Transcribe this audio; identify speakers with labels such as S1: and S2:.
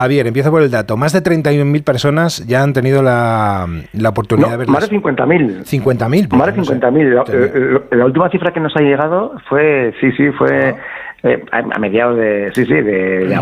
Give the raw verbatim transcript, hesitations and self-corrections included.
S1: Javier, empiezo por el dato. Más de treinta y un mil personas ya han tenido la, la oportunidad
S2: no,
S1: de ver.
S2: Más de cincuenta mil.
S1: cincuenta mil.
S2: Más de cincuenta mil. No sé. la, la última cifra que nos ha llegado fue, sí, sí, fue... Ah. Eh, a, a mediados de, sí, sí, de, de